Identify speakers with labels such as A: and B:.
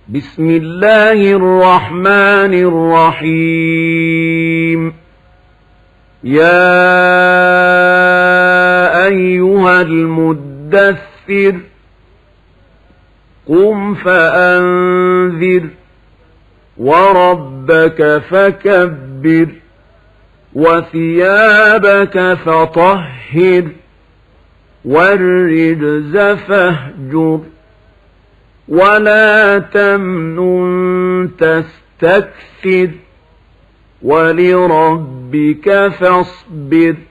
A: بسم الله الرحمن الرحيم. يا أيها المدثر قم فأنذر وربك فكبر وثيابك فطهر والرجز فاهجر ولا تمنن تستكثر ولربك فاصبر